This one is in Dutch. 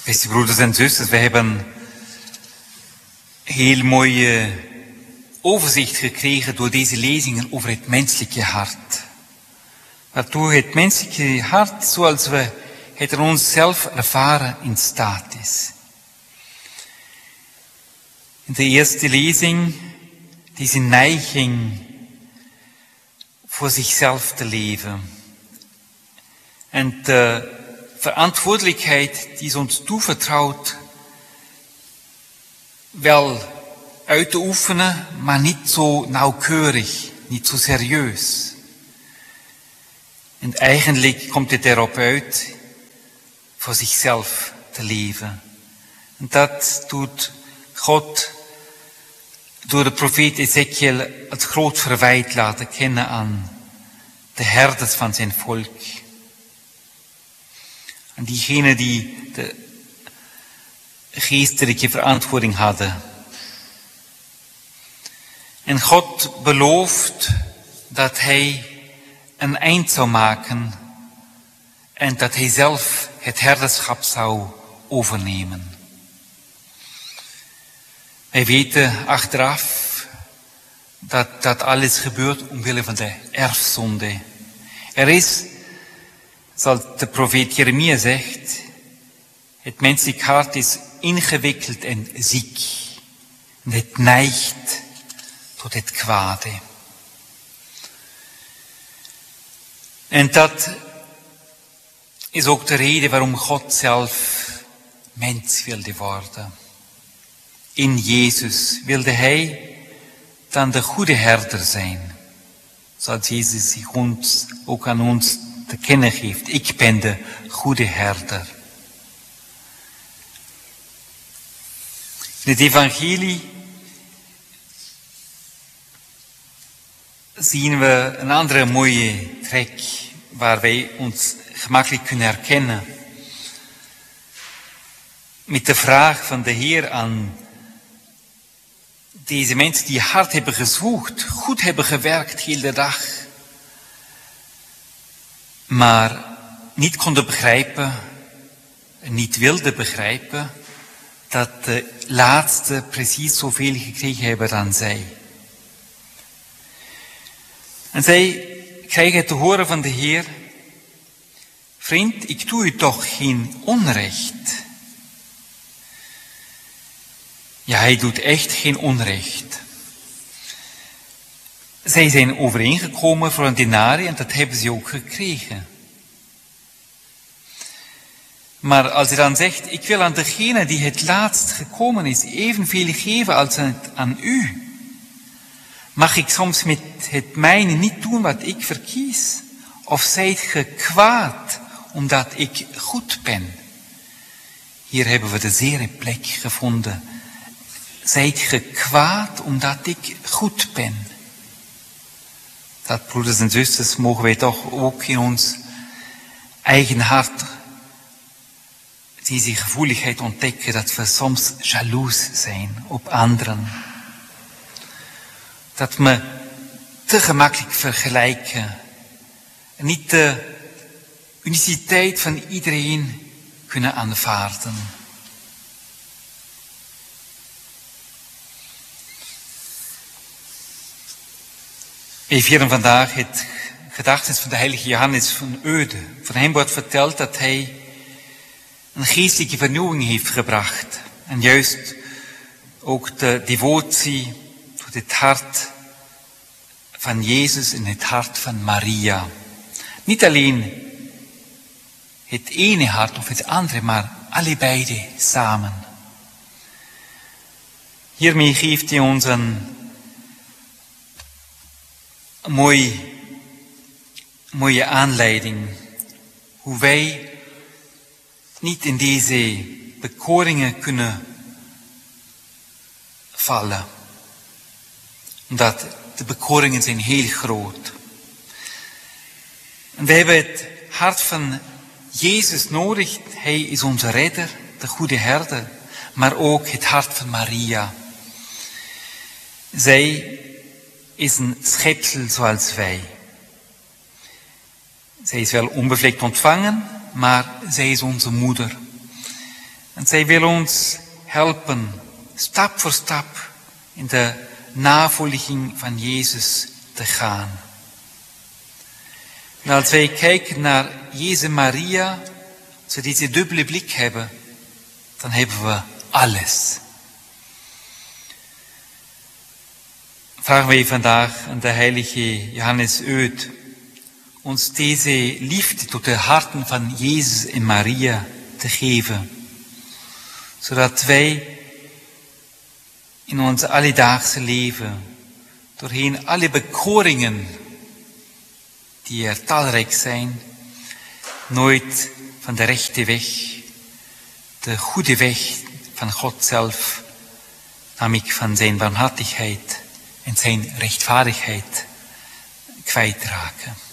Beste broeders en zusters, we hebben heel mooie overzicht gekregen door deze lezingen over het menselijke hart. Waartoe het menselijke hart, zoals we het in onszelf ervaren, in staat is. In de eerste lezing, deze neiging voor zichzelf te leven. En de verantwoordelijkheid die is ons toevertrouwd, wel uit te oefenen, maar niet zo nauwkeurig, niet zo serieus. En eigenlijk komt het erop uit voor zichzelf te leven. En dat doet God door de profeet Ezekiel het groot verwijt laten kennen aan de herders van zijn volk. En diegenen die de geestelijke verantwoording hadden. En God belooft dat hij een eind zou maken en dat hij zelf het herderschap zou overnemen. Wij weten achteraf dat dat alles gebeurt omwille van de erfzonde. Er is, zoals de profeet Jeremia zegt, het menselijk hart is ingewikkeld en ziek. En het neigt tot het kwade. En dat is ook de reden waarom God zelf mens wilde worden. In Jezus wilde hij dan de goede herder zijn. Zoals Jezus zich ons, ook aan ons te kennen geeft. Ik ben de goede herder. In het evangelie zien we een andere mooie trek waar wij ons gemakkelijk kunnen herkennen. Met de vraag van de Heer aan deze mensen die hard hebben gezwoegd, goed hebben gewerkt heel de dag, maar niet konden begrijpen, niet wilden begrijpen, dat de laatste precies zoveel gekregen hebben dan zij. En zij krijgen te horen van de Heer: vriend, ik doe u toch geen onrecht. Ja, hij doet echt geen onrecht. Zij zijn overeengekomen voor een denarii en dat hebben ze ook gekregen. Maar als hij dan zegt: ik wil aan degene die het laatst gekomen is evenveel geven als aan u, mag ik soms met het mijne niet doen wat ik verkies? Of zijt ge kwaad omdat ik goed ben? Hier hebben we de zere plek gevonden. Zijt ge kwaad omdat ik goed ben? Dat, broeders en zusters, mogen wij toch ook in ons eigen hart deze gevoeligheid ontdekken, dat we soms jaloers zijn op anderen. Dat we te gemakkelijk vergelijken en niet de uniciteit van iedereen kunnen aanvaarden. Wij vieren vandaag het gedachtenis van de heilige Johannes van Eude. Van hem wordt verteld dat hij een geestelijke vernieuwing heeft gebracht. En juist ook de devotie tot het hart van Jezus en het hart van Maria. Niet alleen het ene hart of het andere, maar allebei samen. Hiermee geeft hij ons een mooie aanleiding hoe wij niet in deze bekoringen kunnen vallen. Omdat de bekoringen zijn heel groot. En we hebben het hart van Jezus nodig. Hij is onze redder, de goede herder. Maar ook het hart van Maria. Zij is een schepsel zoals wij. Zij is wel onbevlekt ontvangen, maar zij is onze moeder. En zij wil ons helpen, stap voor stap, in de navolging van Jezus te gaan. En als wij kijken naar Jezus en Maria, als we deze dubbele blik hebben, dan hebben we alles. Vragen wij vandaag aan de heilige Johannes Oud ons deze liefde tot de harten van Jezus en Maria te geven, zodat wij in ons alledaagse leven, doorheen alle bekoringen die er talrijk zijn, nooit van de rechte weg, de goede weg van God zelf, namelijk van zijn barmhartigheid en zijn rechtvaardigheid, kwijtraken.